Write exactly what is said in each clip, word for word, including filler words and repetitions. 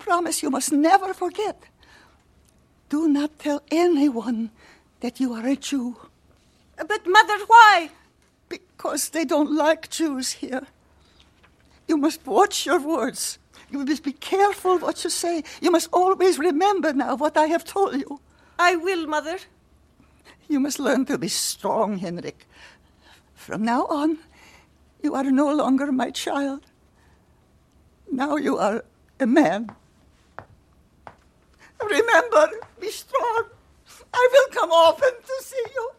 promise you must never forget. Do not tell anyone that you are a Jew. But, Mother, why? Because they don't like Jews here. You must watch your words. You must be careful what you say. You must always remember now what I have told you. I will, Mother. You must learn to be strong, Henrik. From now on, you are no longer my child. Now you are a man. Remember, be strong. I will come often to see you.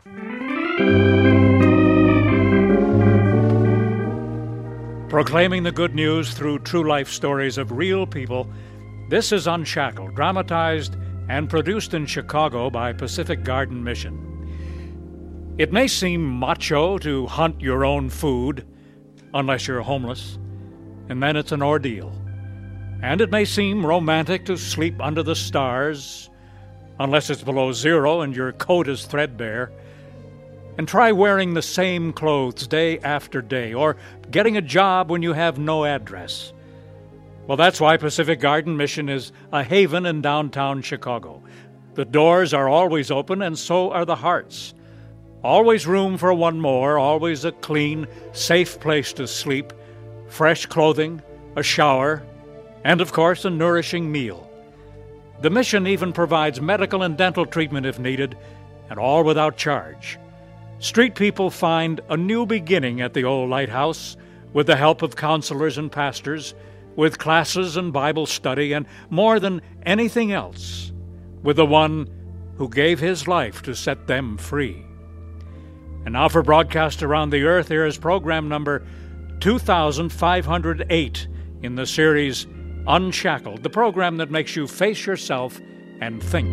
Proclaiming the good news through true life stories of real people, this is Unshackled, dramatized and produced in Chicago by Pacific Garden Mission. It may seem macho to hunt your own food, unless you're homeless, and then it's an ordeal. And it may seem romantic to sleep under the stars, unless it's below zero and your coat is threadbare. And try wearing the same clothes day after day, or getting a job when you have no address. Well, that's why Pacific Garden Mission is a haven in downtown Chicago. The doors are always open, and so are the hearts. Always room for one more, always a clean, safe place to sleep, fresh clothing, a shower, and, of course, a nourishing meal. The mission even provides medical and dental treatment if needed, and all without charge. Street people find a new beginning at the old lighthouse with the help of counselors and pastors, with classes and Bible study, and more than anything else, with the one who gave his life to set them free. And now for broadcast around the earth, here is program number two thousand five hundred eight in the series Unshackled, the program that makes you face yourself and think.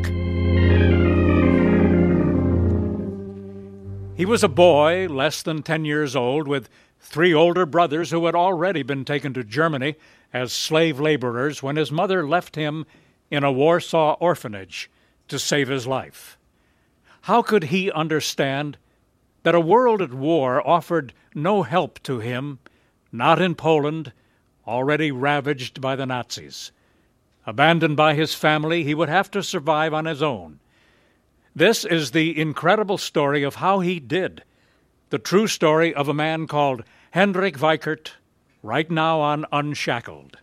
He was a boy, less than ten years old, with three older brothers who had already been taken to Germany as slave laborers when his mother left him in a Warsaw orphanage to save his life. How could he understand that a world at war offered no help to him, not in Poland, already ravaged by the Nazis? Abandoned by his family, he would have to survive on his own. This is the incredible story of how he did, the true story of a man called Hendrik Weikert, right now on Unshackled.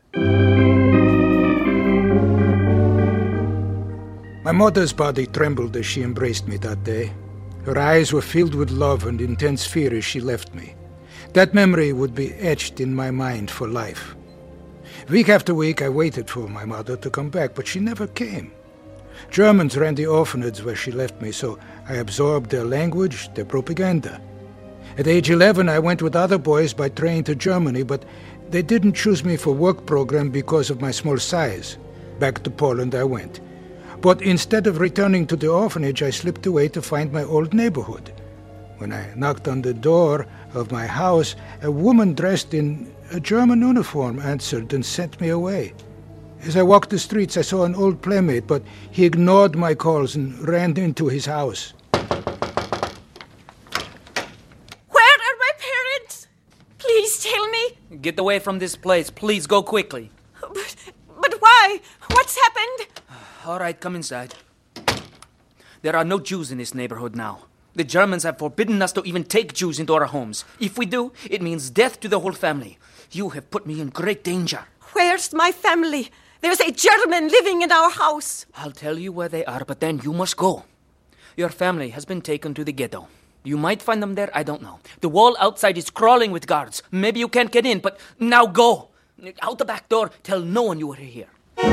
My mother's body trembled as she embraced me that day. Her eyes were filled with love and intense fear as she left me. That memory would be etched in my mind for life. Week after week, I waited for my mother to come back, but she never came. Germans ran the orphanage where she left me, so I absorbed their language, their propaganda. At age eleven, I went with other boys by train to Germany, but they didn't choose me for work program because of my small size. Back to Poland I went. But instead of returning to the orphanage, I slipped away to find my old neighborhood. When I knocked on the door of my house, a woman dressed in a German uniform answered and sent me away. As I walked the streets, I saw an old playmate, but he ignored my calls and ran into his house. Where are my parents? Please tell me. Get away from this place. Please go quickly. But, but why? What's happened? All right, come inside. There are no Jews in this neighborhood now. The Germans have forbidden us to even take Jews into our homes. If we do, it means death to the whole family. You have put me in great danger. Where's my family? There's a German living in our house. I'll tell you where they are, but then you must go. Your family has been taken to the ghetto. You might find them there, I don't know. The wall outside is crawling with guards. Maybe you can't get in, but now go. Out the back door, tell no one you were here.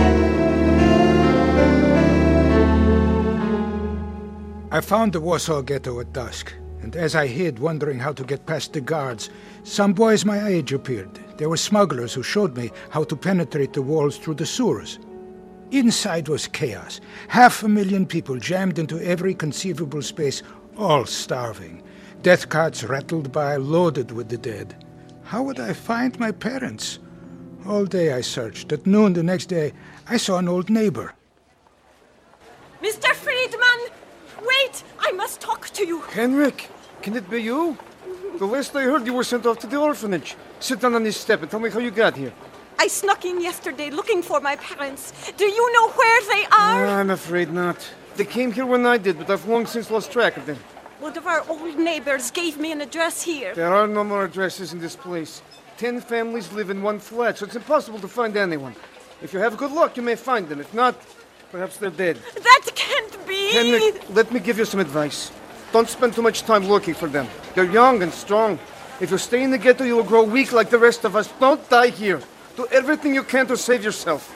I found the Warsaw Ghetto at dusk, and as I hid, wondering how to get past the guards, some boys my age appeared. They were smugglers who showed me how to penetrate the walls through the sewers. Inside was chaos. Half a million people jammed into every conceivable space, all starving. Death carts rattled by, loaded with the dead. How would I find my parents? All day I searched. At noon the next day, I saw an old neighbor. Mister Friedman! Wait! I must talk to you. Henrik, can it be you? The last I heard, you were sent off to the orphanage. Sit down on this step and tell me how you got here. I snuck in yesterday looking for my parents. Do you know where they are? I'm afraid not. They came here when I did, but I've long since lost track of them. One of our old neighbors gave me an address here. There are no more addresses in this place. Ten families live in one flat, so it's impossible to find anyone. If you have good luck, you may find them. If not, perhaps they're dead. That can't be! Henrik, let me give you some advice. Don't spend too much time looking for them. They're young and strong. If you stay in the ghetto, you will grow weak like the rest of us. Don't die here. Do everything you can to save yourself.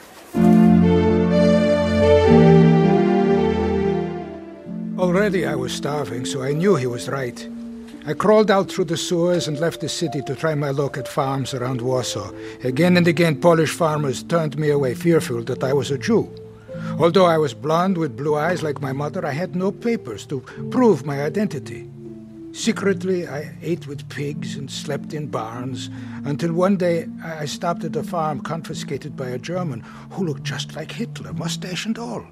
Already I was starving, so I knew he was right. I crawled out through the sewers and left the city to try my luck at farms around Warsaw. Again and again, Polish farmers turned me away, fearful that I was a Jew. Although I was blonde with blue eyes like my mother, I had no papers to prove my identity. Secretly, I ate with pigs and slept in barns, until one day I stopped at a farm confiscated by a German who looked just like Hitler, mustache and all.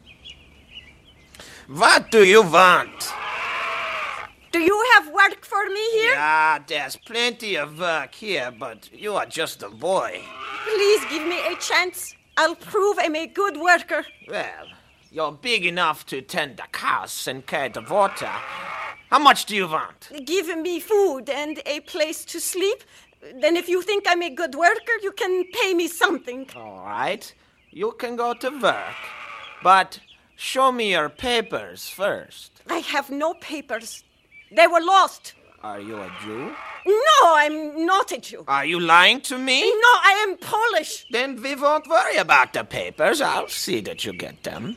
What do you want? Do you have work for me here? Yeah, there's plenty of work here, but you are just a boy. Please give me a chance. I'll prove I'm a good worker. Well, you're big enough to tend the cows and carry the water. How much do you want? Give me food and a place to sleep. Then if you think I'm a good worker, you can pay me something. All right, you can go to work, but show me your papers first. I have no papers. They were lost. Are you a Jew? No, I'm not a Jew. Are you lying to me? No, I am Polish. Then we won't worry about the papers. I'll see that you get them.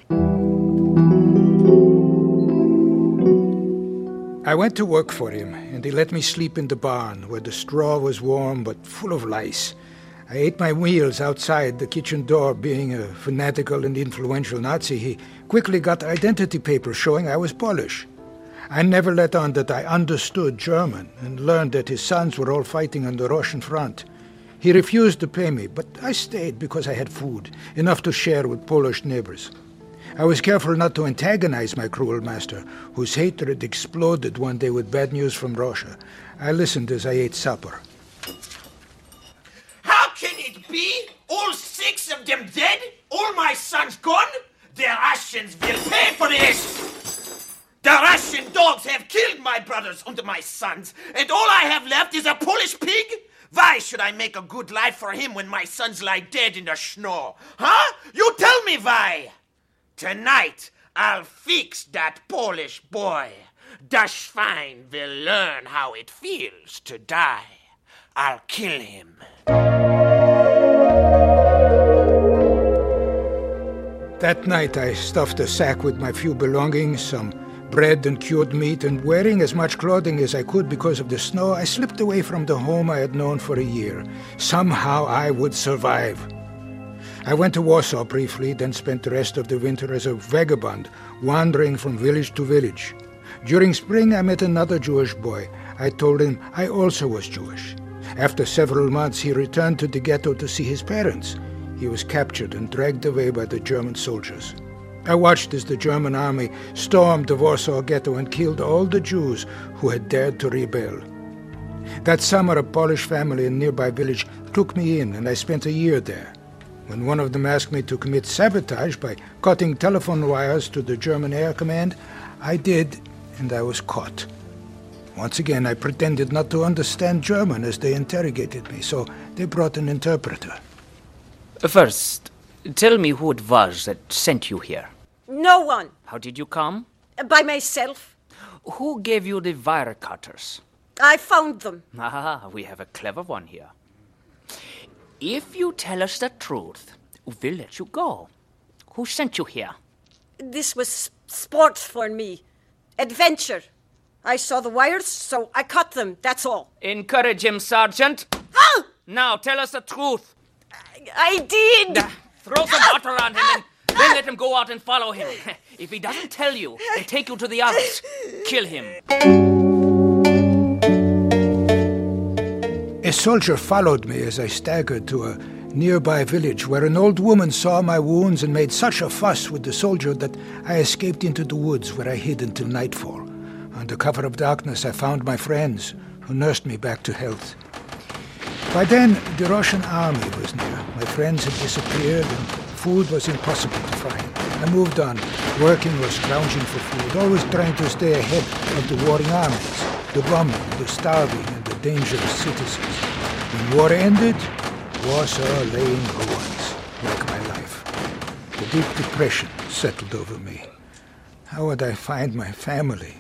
I went to work for him, and he let me sleep in the barn, where the straw was warm but full of lice. I ate my meals outside the kitchen door. Being a fanatical and influential Nazi, he quickly got identity papers showing I was Polish. I never let on that I understood German and learned that his sons were all fighting on the Russian front. He refused to pay me, but I stayed because I had food, enough to share with Polish neighbors. I was careful not to antagonize my cruel master, whose hatred exploded one day with bad news from Russia. I listened as I ate supper. How can it be? All six of them dead? All my sons gone? The Russians will pay for this! The Russian dogs have killed my brothers and my sons, and all I have left is a Polish pig? Why should I make a good life for him when my sons lie dead in the snow? Huh? You tell me why! Tonight, I'll fix that Polish boy. The Schwein will learn how it feels to die. I'll kill him. That night I stuffed a sack with my few belongings, some bread and cured meat, and wearing as much clothing as I could because of the snow, I slipped away from the home I had known for a year. Somehow I would survive. I went to Warsaw briefly, then spent the rest of the winter as a vagabond, wandering from village to village. During spring I met another Jewish boy. I told him I also was Jewish. After several months he returned to the ghetto to see his parents. He was captured and dragged away by the German soldiers. I watched as the German army stormed the Warsaw ghetto and killed all the Jews who had dared to rebel. That summer, a Polish family in a nearby village took me in, and I spent a year there. When one of them asked me to commit sabotage by cutting telephone wires to the German Air Command, I did, and I was caught. Once again, I pretended not to understand German as they interrogated me, so they brought an interpreter. First, tell me who it was that sent you here. No one. How did you come? By myself. Who gave you the wire cutters? I found them. Ah, we have a clever one here. If you tell us the truth, we'll let you go. Who sent you here? This was sport for me. Adventure. I saw the wires, so I cut them, that's all. Encourage him, Sergeant. Ah! Now, tell us the truth. I, I did. Uh, throw some water on him and then let him go out and follow him. If he doesn't tell you and take you to the others, kill him. A soldier followed me as I staggered to a nearby village where an old woman saw my wounds and made such a fuss with the soldier that I escaped into the woods where I hid until nightfall. Under cover of darkness, I found my friends who nursed me back to health. By then, the Russian army was near. My friends had disappeared and food was impossible to find. I moved on, working or scrounging for food, always trying to stay ahead of the warring armies, the bombing, the starving, and the dangerous citizens. When war ended, Warsaw lay in ruins, like my life. The deep depression settled over me. How would I find my family?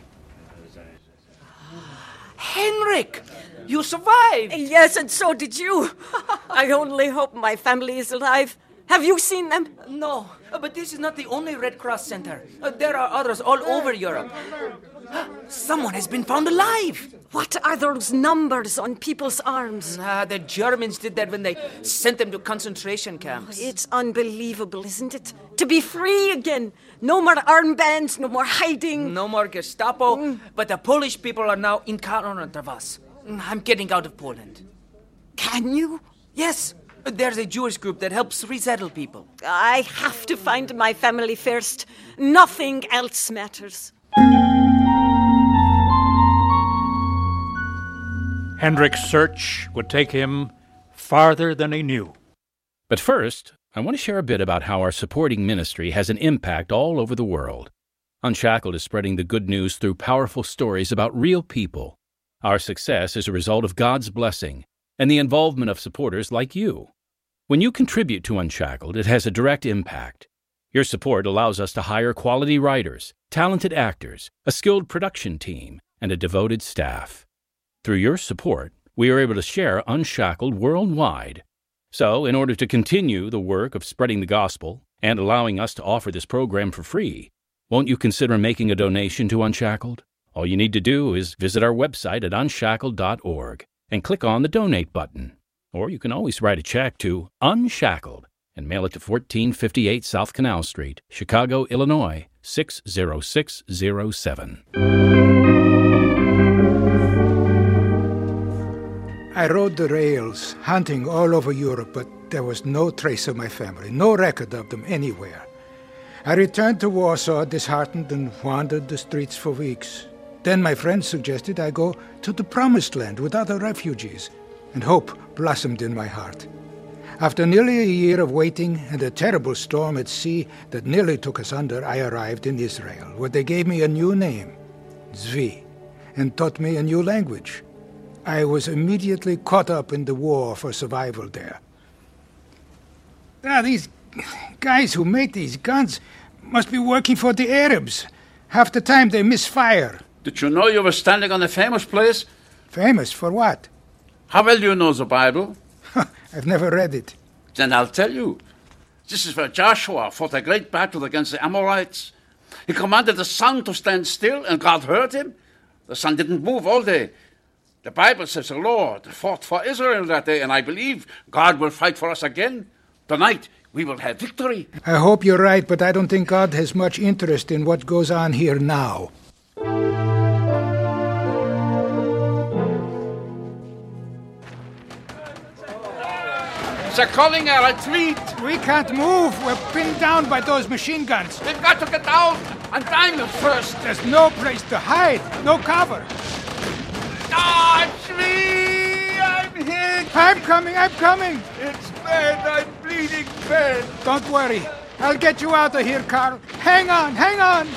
Henrik! You survived! Yes, and so did you. I only hope my family is alive. Have you seen them? No, uh, but this is not the only Red Cross center. Uh, there are others all over Europe. Someone has been found alive! What are those numbers on people's arms? Ah, the Germans did that when they sent them to concentration camps. It's unbelievable, isn't it? To be free again. No more armbands, no more hiding. No more Gestapo, mm. but the Polish people are now intolerant of us. I'm getting out of Poland. Can you? Yes. There's a Jewish group that helps resettle people. I have to find my family first. Nothing else matters. Henrik's search would take him farther than he knew. But first, I want to share a bit about how our supporting ministry has an impact all over the world. Unshackled is spreading the good news through powerful stories about real people. Our success is a result of God's blessing and the involvement of supporters like you. When you contribute to Unshackled, it has a direct impact. Your support allows us to hire quality writers, talented actors, a skilled production team, and a devoted staff. Through your support, we are able to share Unshackled worldwide. So, in order to continue the work of spreading the gospel and allowing us to offer this program for free, won't you consider making a donation to Unshackled? All you need to do is visit our website at unshackled dot org and click on the Donate button. Or you can always write a check to Unshackled and mail it to fourteen fifty-eight South Canal Street, Chicago, Illinois, six zero six zero seven. I rode the rails, hunting all over Europe, but there was no trace of my family, no record of them anywhere. I returned to Warsaw disheartened and wandered the streets for weeks. Then my friends suggested I go to the Promised Land with other refugees, and hope blossomed in my heart. After nearly a year of waiting and a terrible storm at sea that nearly took us under, I arrived in Israel, where they gave me a new name, Zvi, and taught me a new language. I was immediately caught up in the war for survival there. Ah, these guys who make these guns must be working for the Arabs. Half the time they misfire. Did you know you were standing on a famous place? Famous for what? How well do you know the Bible? I've never read it. Then I'll tell you. This is where Joshua fought a great battle against the Amorites. He commanded the sun to stand still, and God heard him. The sun didn't move all day. The Bible says the Lord fought for Israel that day, and I believe God will fight for us again. Tonight, we will have victory. I hope you're right, but I don't think God has much interest in what goes on here now. They're calling a retreat. We can't move. We're pinned down by those machine guns. We've got to get out and find them first. There's no place to hide, no cover. Touch me! I'm hit! I'm coming, I'm coming! It's bad, I'm bleeding bad. Don't worry. I'll get you out of here, Carl. Hang on, hang on!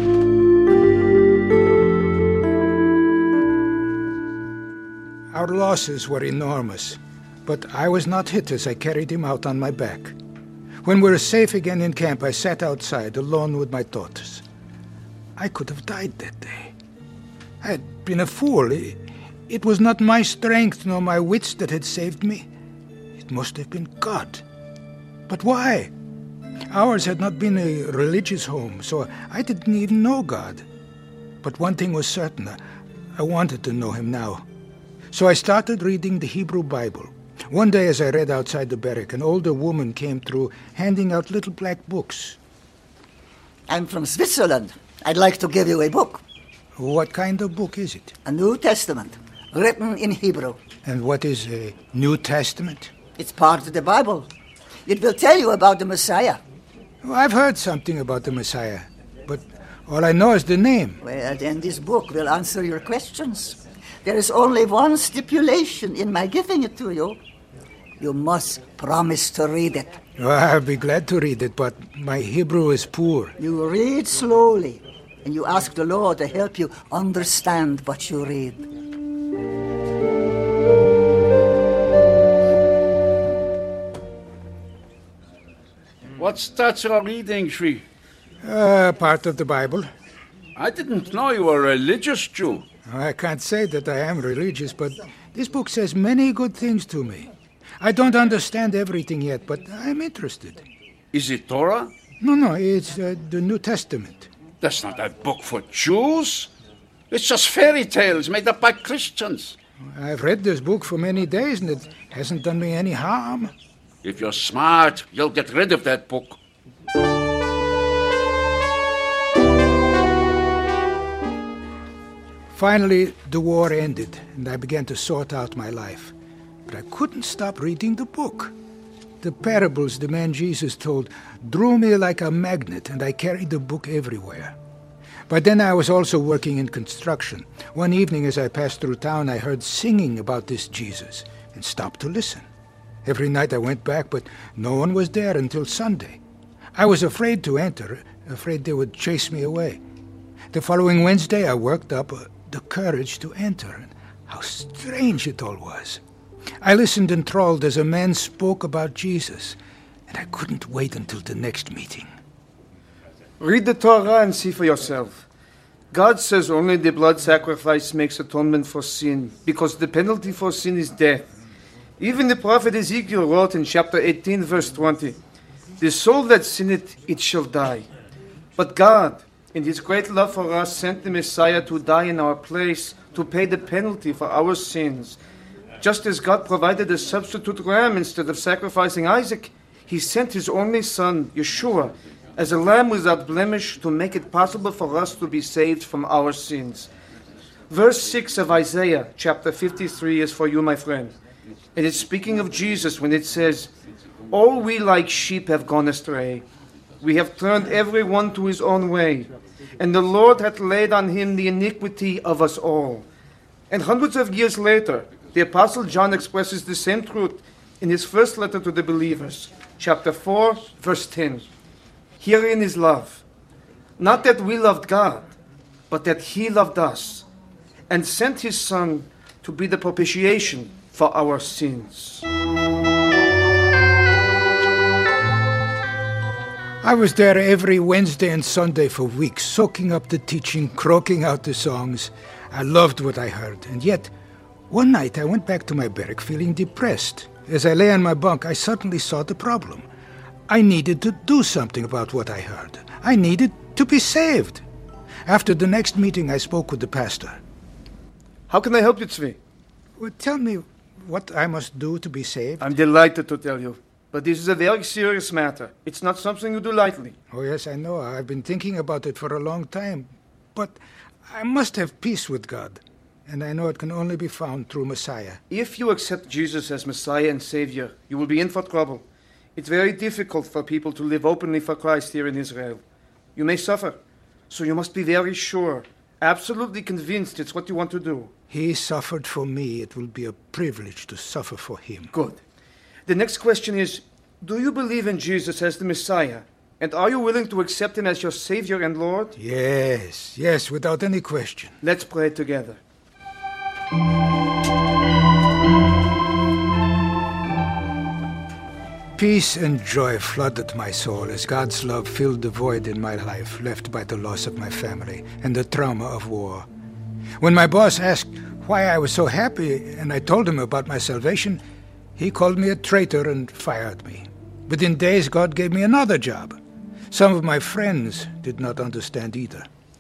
Our losses were enormous, but I was not hit as I carried him out on my back. When we were safe again in camp, I sat outside alone with my daughters. I could have died that day. I had been a fool. It was not my strength nor my wits that had saved me. It must have been God. But why? Ours had not been a religious home, so I didn't even know God. But one thing was certain. I wanted to know him now. So I started reading the Hebrew Bible. One day as I read outside the barrack, an older woman came through handing out little black books. I'm from Switzerland. I'd like to give you a book. What kind of book is it? A New Testament, written in Hebrew. And what is a New Testament? It's part of the Bible. It will tell you about the Messiah. Well, I've heard something about the Messiah, but all I know is the name. Well, then this book will answer your questions. There is only one stipulation in my giving it to you. You must promise to read it. Oh, I'll be glad to read it, but my Hebrew is poor. You read slowly, and you ask the Lord to help you understand what you read. What's that you're reading, Shri? Uh, part of the Bible. I didn't know you were a religious Jew. I can't say that I am religious, but this book says many good things to me. I don't understand everything yet, but I'm interested. Is it Torah? No, no, it's uh, the New Testament. That's not a book for Jews. It's just fairy tales made up by Christians. I've read this book for many days, and it hasn't done me any harm. If you're smart, you'll get rid of that book. Finally, the war ended, and I began to sort out my life. But I couldn't stop reading the book. The parables the man Jesus told drew me like a magnet, and I carried the book everywhere. By then I was also working in construction. One evening as I passed through town, I heard singing about this Jesus, and stopped to listen. Every night I went back, but no one was there until Sunday. I was afraid to enter, afraid they would chase me away. The following Wednesday I worked up uh, the courage to enter, and how strange it all was. I listened enthralled as a man spoke about Jesus, and I couldn't wait until the next meeting. Read the Torah and see for yourself. God says only the blood sacrifice makes atonement for sin, because the penalty for sin is death. Even the prophet Ezekiel wrote in chapter eighteen, verse twenty, "The soul that sinneth, it shall die." But God, in his great love for us, sent the Messiah to die in our place, to pay the penalty for our sins. Just as God provided a substitute ram instead of sacrificing Isaac, he sent his only son, Yeshua, as a lamb without blemish to make it possible for us to be saved from our sins. Verse six of Isaiah chapter fifty-three is for you, my friend. And it's speaking of Jesus when it says, "All we like sheep have gone astray. We have turned every one to his own way. And the Lord hath laid on him the iniquity of us all." And hundreds of years later, the Apostle John expresses the same truth in his first letter to the believers, chapter four, verse ten. "Herein is love, not that we loved God, but that he loved us, and sent his Son to be the propitiation for our sins." I was there every Wednesday and Sunday for weeks, soaking up the teaching, croaking out the songs. I loved what I heard, and yet one night I went back to my barrack feeling depressed. As I lay on my bunk, I suddenly saw the problem. I needed to do something about what I heard. I needed to be saved. After the next meeting, I spoke with the pastor. "How can I help you, Tzvi?" Well, tell me what I must do to be saved. I'm delighted to tell you. But this is a very serious matter. It's not something you do lightly. Oh, yes, I know. I've been thinking about it for a long time. But I must have peace with God. And I know it can only be found through Messiah. If you accept Jesus as Messiah and Savior, you will be in for trouble. It's very difficult for people to live openly for Christ here in Israel. You may suffer. So you must be very sure, absolutely convinced it's what you want to do. He suffered for me. It will be a privilege to suffer for him. Good. The next question is, do you believe in Jesus as the Messiah? And are you willing to accept him as your Savior and Lord? Yes, yes, without any question. Let's pray together. Peace and joy flooded my soul as God's love filled the void in my life left by the loss of my family and the trauma of war. When my boss asked why I was so happy and I told him about my salvation, he called me a traitor and fired me. Within days, God gave me another job. Some of my friends did not understand either.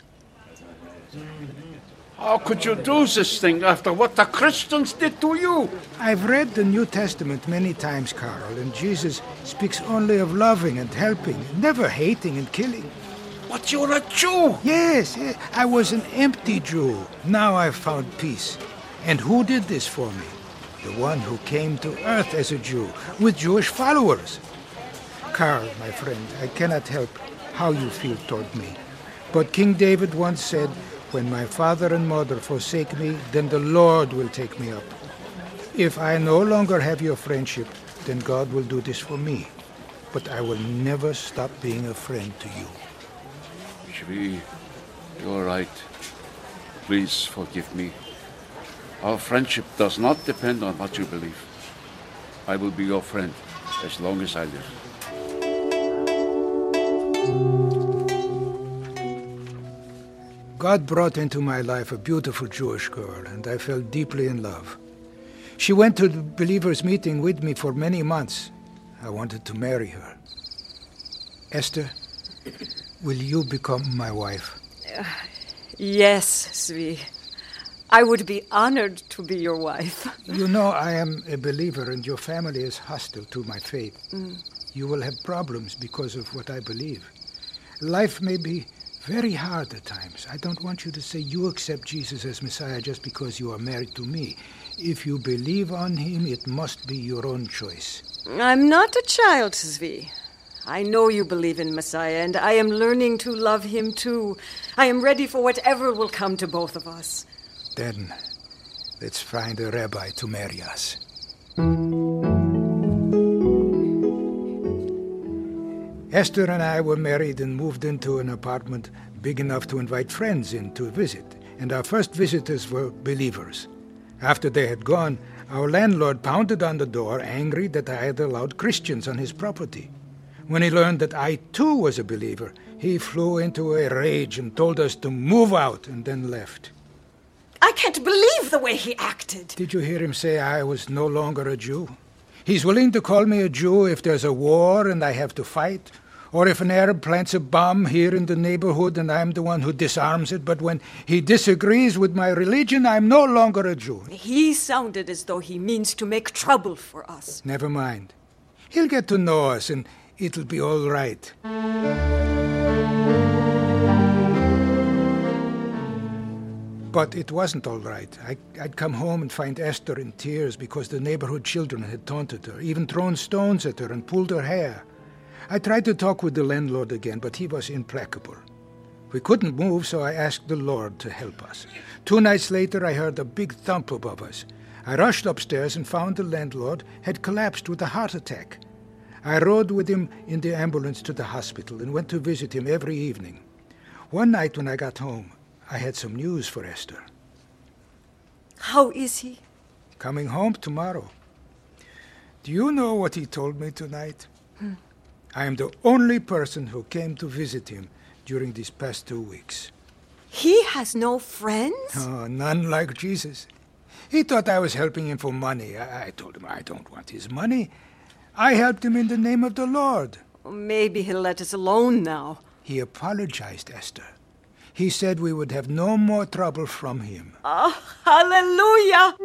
How could you do this thing after what the Christians did to you? I've read the New Testament many times, Carl, and Jesus speaks only of loving and helping, never hating and killing. But you're a Jew. Yes, yes, I was an empty Jew. Now I've found peace. And who did this for me? The one who came to earth as a Jew, with Jewish followers. Carl, my friend, I cannot help how you feel toward me. But King David once said, "When my father and mother forsake me, then the Lord will take me up." If I no longer have your friendship, then God will do this for me. But I will never stop being a friend to you. Zvi, you're right. Please forgive me. Our friendship does not depend on what you believe. I will be your friend as long as I live. God brought into my life a beautiful Jewish girl, and I fell deeply in love. She went to the believers' meeting with me for many months. I wanted to marry her. Esther, will you become my wife? Uh, yes, Zvi. I would be honored to be your wife. You know, I am a believer and your family is hostile to my faith. Mm. You will have problems because of what I believe. Life may be very hard at times. I don't want you to say you accept Jesus as Messiah just because you are married to me. If you believe on him, it must be your own choice. I'm not a child, Zvi. I know you believe in Messiah, and I am learning to love him too. I am ready for whatever will come to both of us. Then, let's find a rabbi to marry us. Esther and I were married and moved into an apartment big enough to invite friends in to visit, and our first visitors were believers. After they had gone, our landlord pounded on the door, angry that I had allowed Christians on his property. When he learned that I too was a believer, he flew into a rage and told us to move out and then left. I can't believe the way he acted. Did you hear him say I was no longer a Jew? He's willing to call me a Jew if there's a war and I have to fight, or if an Arab plants a bomb here in the neighborhood and I'm the one who disarms it. But when he disagrees with my religion, I'm no longer a Jew. He sounded as though he means to make trouble for us. Never mind. He'll get to know us and it'll be all right. But it wasn't all right. I, I'd come home and find Esther in tears because the neighborhood children had taunted her, even thrown stones at her and pulled her hair. I tried to talk with the landlord again, but he was implacable. We couldn't move, so I asked the Lord to help us. Two nights later, I heard a big thump above us. I rushed upstairs and found the landlord had collapsed with a heart attack. I rode with him in the ambulance to the hospital and went to visit him every evening. One night when I got home, I had some news for Esther. How is he? Coming home tomorrow. Do you know what he told me tonight? Hmm. I am the only person who came to visit him during these past two weeks. He has no friends? Oh, none like Jesus. He thought I was helping him for money. I, I told him I don't want his money. I helped him in the name of the Lord. Maybe he'll let us alone now. He apologized, Esther. He said we would have no more trouble from him. Oh, hallelujah!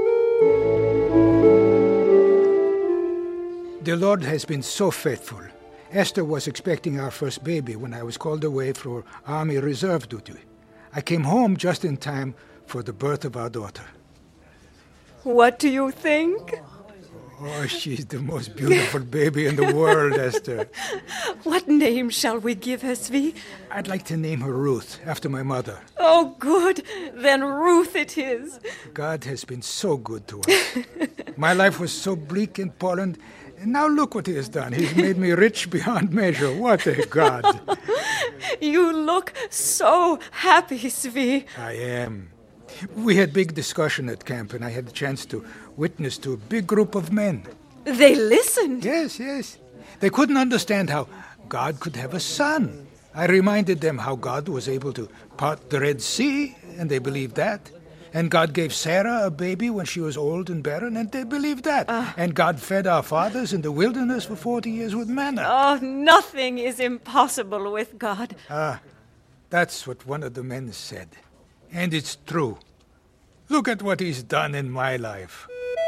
The Lord has been so faithful. Esther was expecting our first baby when I was called away for Army Reserve duty. I came home just in time for the birth of our daughter. What do you think? Oh, she's the most beautiful baby in the world, Esther. What name shall we give her, Zvi? I'd like to name her Ruth, after my mother. Oh, good. Then Ruth it is. God has been so good to us. My life was so bleak in Poland, and now look what he has done. He's made me rich beyond measure. What a God. You look so happy, Zvi. I am. We had big discussion at camp, and I had the chance to witness to a big group of men. They listened? Yes, yes. They couldn't understand how God could have a son. I reminded them how God was able to part the Red Sea, and they believed that. And God gave Sarah a baby when she was old and barren, and they believed that. Uh, and God fed our fathers in the wilderness for forty years with manna. Oh, nothing is impossible with God. Ah, that's what one of the men said. And it's true. Look at what he's done in my life.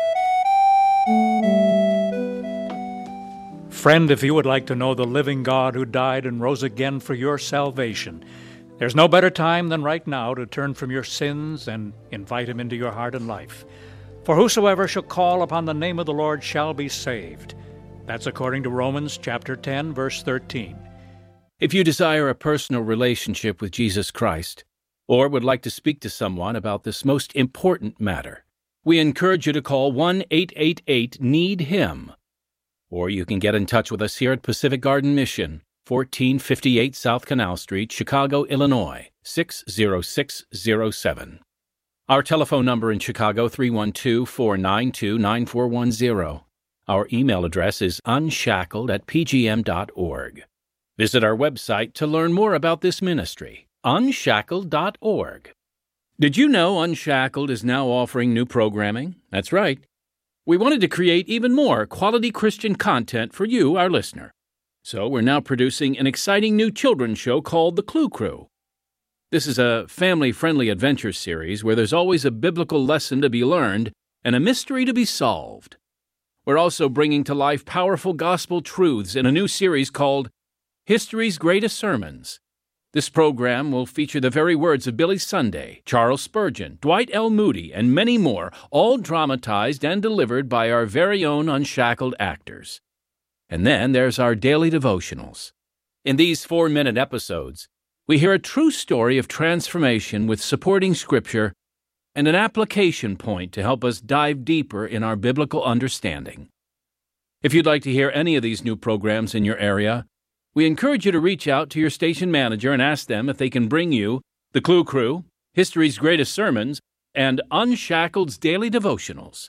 Friend, if you would like to know the living God who died and rose again for your salvation, there's no better time than right now to turn from your sins and invite him into your heart and life. For whosoever shall call upon the name of the Lord shall be saved. That's according to Romans chapter ten, verse thirteen. If you desire a personal relationship with Jesus Christ, or would like to speak to someone about this most important matter, we encourage you to call one eight eight eight, need him, Or you can get in touch with us here at Pacific Garden Mission, fourteen fifty-eight South Canal Street, Chicago, Illinois, six zero six zero seven. Our telephone number in Chicago, three one two, four nine two, nine four one zero. Our email address is unshackled at p g m dot org. Visit our website to learn more about this ministry, unshackled dot org. Did you know Unshackled is now offering new programming? That's right. We wanted to create even more quality Christian content for you, our listener. So we're now producing an exciting new children's show called The Clue Crew. This is a family-friendly adventure series where there's always a biblical lesson to be learned and a mystery to be solved. We're also bringing to life powerful gospel truths in a new series called History's Greatest Sermons. This program will feature the very words of Billy Sunday, Charles Spurgeon, Dwight L. Moody, and many more, all dramatized and delivered by our very own Unshackled actors. And then there's our daily devotionals. In these four-minute episodes, we hear a true story of transformation with supporting scripture and an application point to help us dive deeper in our biblical understanding. If you'd like to hear any of these new programs in your area, we encourage you to reach out to your station manager and ask them if they can bring you The Clue Crew, History's Greatest Sermons, and Unshackled's Daily Devotionals.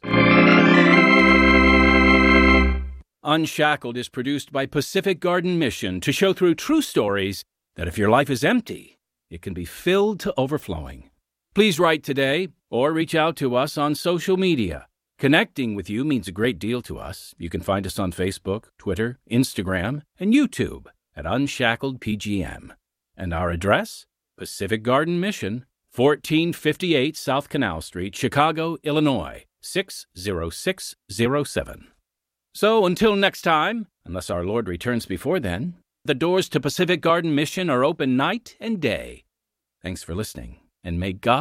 Unshackled is produced by Pacific Garden Mission to show through true stories that if your life is empty, it can be filled to overflowing. Please write today or reach out to us on social media. Connecting with you means a great deal to us. You can find us on Facebook, Twitter, Instagram, and YouTube at Unshackled P G M. And our address? Pacific Garden Mission, fourteen fifty-eight South Canal Street, Chicago, Illinois, six zero six zero seven. So until next time, unless our Lord returns before then, the doors to Pacific Garden Mission are open night and day. Thanks for listening, and may God